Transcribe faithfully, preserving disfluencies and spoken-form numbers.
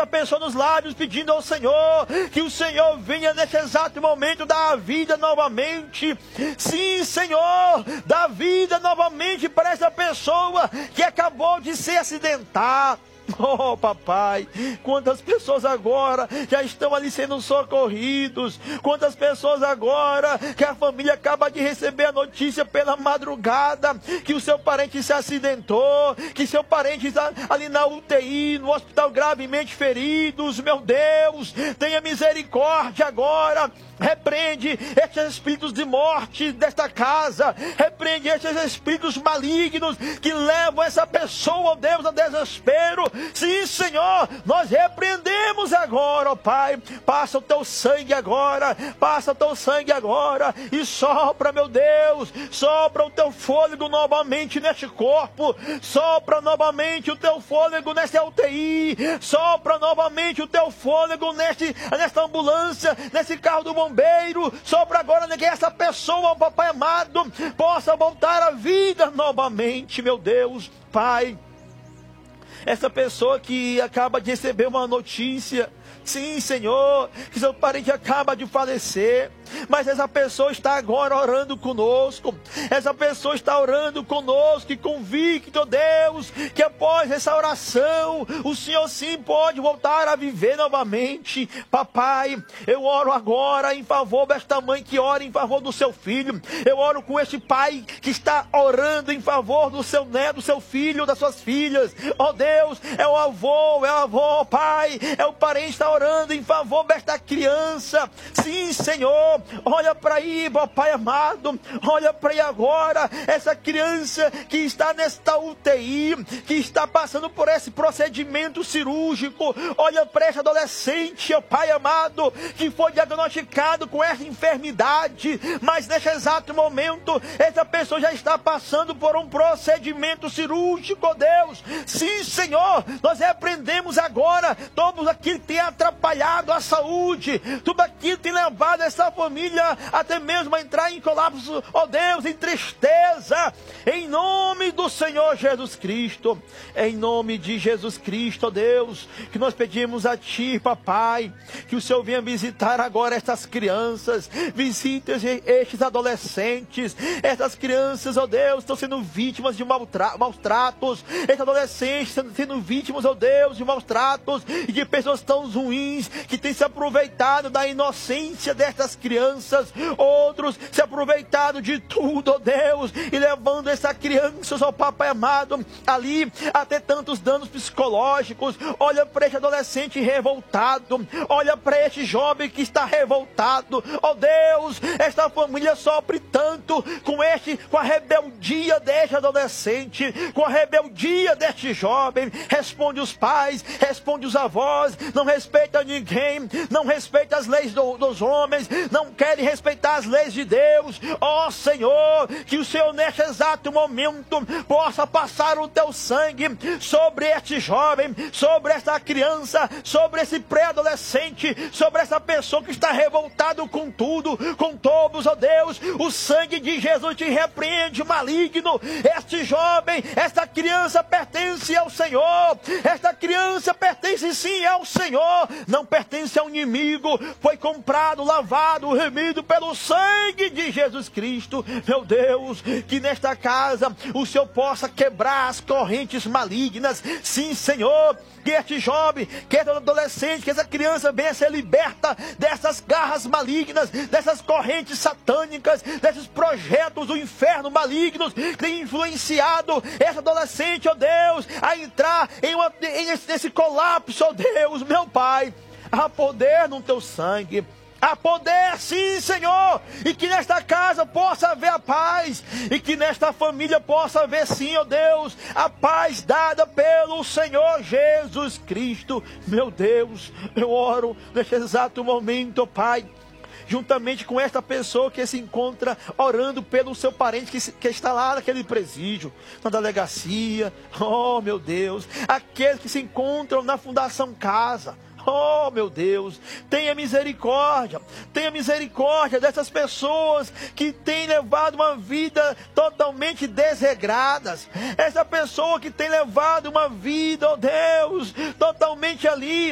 essa pessoa nos lábios pedindo ao Senhor que o Senhor venha nesse exato momento dar a vida novamente. Sim, Senhor, dá vida novamente para essa pessoa que acabou de se acidentar. Oh, papai, quantas pessoas agora já estão ali sendo socorridos, quantas pessoas agora que a família acaba de receber a notícia pela madrugada que o seu parente se acidentou, que seu parente está ali na U T I, no hospital gravemente feridos. Meu Deus, tenha misericórdia agora. Repreende estes espíritos de morte desta casa. Repreende estes espíritos malignos que levam essa pessoa, ó Deus, ao desespero. Sim, Senhor, nós repreendemos agora, ó Pai. Passa o teu sangue agora. Passa o teu sangue agora. E sopra, meu Deus. Sopra o teu fôlego novamente neste corpo. Sopra novamente o teu fôlego nesta U T I. Sopra novamente o teu fôlego neste, nesta ambulância, nesse carro do bombeiro. Sopra agora que essa pessoa, papai amado, possa voltar à vida novamente, meu Deus, Pai. Essa pessoa que acaba de receber uma notícia, sim, Senhor, que seu parente acaba de falecer, mas essa pessoa está agora orando conosco. Essa pessoa está orando conosco e convicto, Deus, que após essa oração, o Senhor sim pode voltar a viver novamente. Papai, eu oro agora em favor desta mãe que ora em favor do seu filho. Eu oro com este pai que está orando em favor do seu neto, do seu filho, das suas filhas. Ó oh, Deus, é o avô, é o avô, pai, é o parente que está orando em favor desta criança. Sim, Senhor, olha para aí, papai amado, olha para aí agora, essa criança que está nesta U T I, que está passando por esse procedimento cirúrgico. Olha para essa adolescente, ó Pai amado, que foi diagnosticado com essa enfermidade, mas nesse exato momento, essa pessoa já está passando por um procedimento cirúrgico, ó Deus. Sim, Senhor, nós repreendemos agora todos aquilo que tem atrapalhado a saúde, tudo aquilo que tem levado essa família até mesmo a entrar em colapso, ó Deus, em tristeza, em nome do Senhor Jesus Cristo, em nome de Jesus Cristo, ó Deus, que nós pedimos a Ti, papai, que o Senhor venha visitar agora estas crianças, visita estes adolescentes, essas crianças, ó Deus, estão sendo vítimas de maltra- maus tratos, esses adolescentes estão sendo vítimas, ó Deus, de maus tratos e de pessoas tão ruins que têm se aproveitado da inocência destas crianças, outros se aproveitado de tudo, ó Deus, e levando essa criança, ó papai amado, ali até tantos danos psicológicos. Olha para este adolescente revoltado, olha para este jovem que está revoltado, ó Deus, esta família sofre tanto com este, com a rebeldia deste adolescente, com a rebeldia deste jovem. Responde os pais, responde os avós, não respeita ninguém, não respeita as leis do, dos homens, não querem respeitar as leis de Deus. Ó Senhor, que o Senhor neste exato momento possa passar o teu sangue sobre este jovem, sobre esta criança, sobre esse pré-adolescente, sobre essa pessoa que está revoltado com tudo, com todos, ó Deus. O sangue de Jesus te repreende, maligno. Este jovem, esta criança pertence ao Senhor, esta criança pertence sim ao Senhor, não pertence ao inimigo, foi comprado, lavado, remido pelo sangue de Jesus Cristo. Meu Deus, que nesta casa o Senhor possa quebrar as correntes malignas. Sim, Senhor, que este jovem, que este adolescente, que essa criança venha ser liberta dessas garras malignas, dessas correntes satânicas, desses projetos do inferno malignos que tem influenciado essa adolescente, ó Deus, a entrar em, uma, em esse, nesse colapso, ó Deus, meu Pai. Há poder no teu sangue, há poder sim, Senhor, e que nesta casa possa haver a paz, e que nesta família possa haver sim, ó Deus, a paz dada pelo Senhor Jesus Cristo. Meu Deus, eu oro neste exato momento, ó Pai, juntamente com esta pessoa que se encontra orando pelo seu parente que, que está lá naquele presídio, na delegacia, oh meu Deus, aqueles que se encontram na Fundação Casa. Oh meu Deus, tenha misericórdia, tenha misericórdia dessas pessoas que têm levado uma vida totalmente desregradas, essa pessoa que tem levado uma vida, oh Deus, totalmente ali